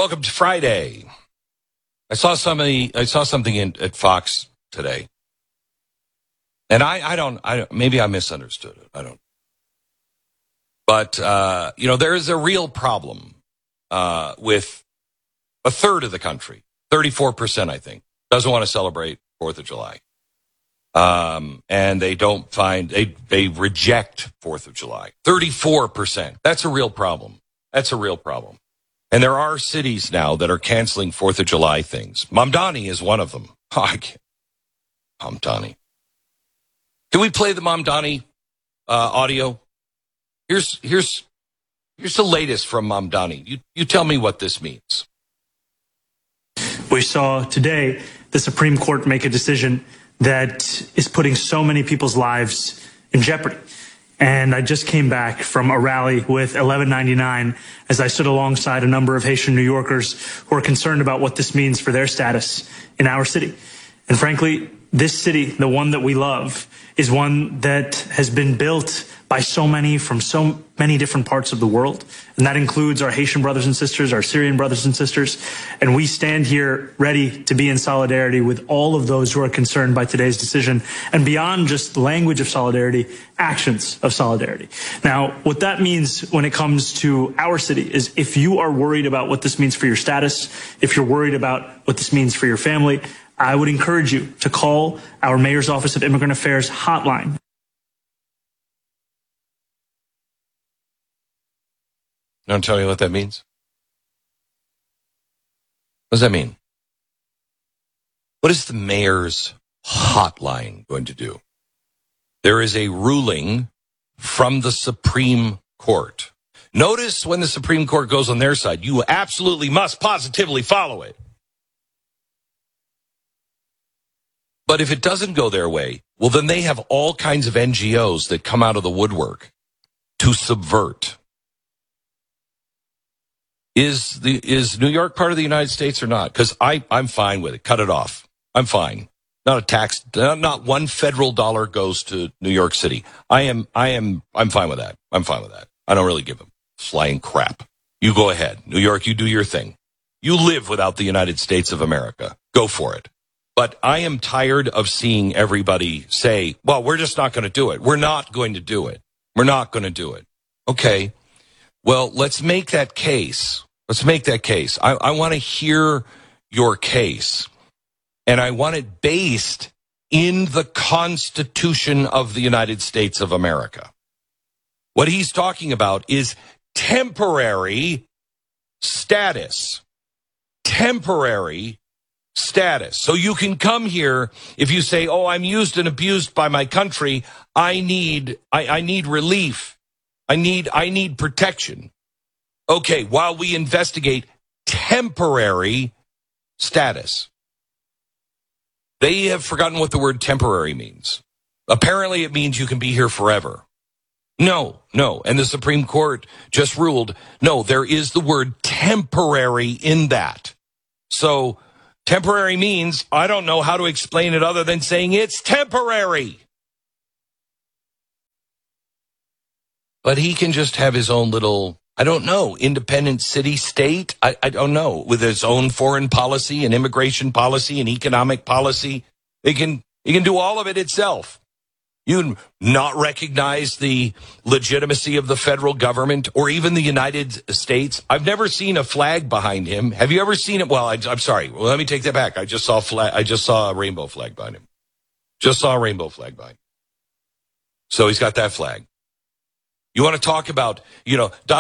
Welcome to Friday. I saw something at Fox today, and I don't. Maybe I misunderstood it. I don't. But there is a real problem with a third of the country, 34%, I think, doesn't want to celebrate 4th of July, and they don't find they reject 4th of July. 34%. That's a real problem. That's a real problem. And there are cities now that are canceling 4th of July things. Mamdani is one of them. Oh, I can't. Mamdani. Can we play the Mamdani audio? Here's the latest from Mamdani. You tell me what this means. We saw today the Supreme Court make a decision that is putting so many people's lives in jeopardy. And I just came back from a rally with 1199 as I stood alongside a number of Haitian New Yorkers who are concerned about what this means for their status in our city. And frankly, this city, the one that we love, is one that has been built by so many from so many different parts of the world. And that includes our Haitian brothers and sisters, our Syrian brothers and sisters. And we stand here ready to be in solidarity with all of those who are concerned by today's decision. And beyond just the language of solidarity, actions of solidarity. Now, what that means when it comes to our city is if you are worried about what this means for your status, if you're worried about what this means for your family, I would encourage you to call our Mayor's Office of Immigrant Affairs hotline. Don't tell me what that means. What does that mean? What is the mayor's hotline going to do? There is a ruling from the Supreme Court. Notice when the Supreme Court goes on their side, you absolutely must positively follow it. But if it doesn't go their way, well, then they have all kinds of NGOs that come out of the woodwork to subvert. Is New York part of the United States or not? Because I'm fine with it. Cut it off. I'm fine. Not a tax. Not one federal dollar goes to New York City. I'm fine with that. I'm fine with that. I don't really give a flying crap. You go ahead. New York, you do your thing. You live without the United States of America. Go for it. But I am tired of seeing everybody say, well, we're just not going to do it. We're not going to do it. We're not going to do it. Okay. Well, let's make that case. Let's make that case. I want to hear your case. And I want it based in the Constitution of the United States of America. What he's talking about is temporary status. Temporary status. So you can come here if you say, oh, I'm used and abused by my country. I need relief. I need protection. Okay, while we investigate temporary status. They have forgotten what the word temporary means. Apparently it means you can be here forever. No. And the Supreme Court just ruled, no, there is the word temporary in that. So temporary means, I don't know how to explain it other than saying it's temporary. But he can just have his own little, I don't know, independent city state. I don't know, with its own foreign policy and immigration policy and economic policy. It can do all of it itself. You not recognize the legitimacy of the federal government or even the United States. I've never seen a flag behind him. Have you ever seen it? Well, I'm sorry. Well, let me take that back. I just saw a rainbow flag behind him. Just saw a rainbow flag behind him. So he's got that flag. You want to talk about,